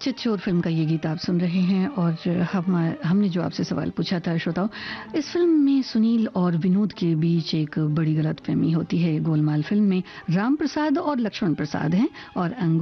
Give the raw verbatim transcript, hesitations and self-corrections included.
Chitchor film का ये गीत आप सुन रहे हैं और हम हमने जो आपसे सवाल पूछा था श्रोताओं, इस फिल्म में सुनील और विनोद के बीच एक बड़ी गलतफहमी होती है। गोलमाल फिल्म में राम प्रसाद और लक्ष्मण प्रसाद हैं और अंग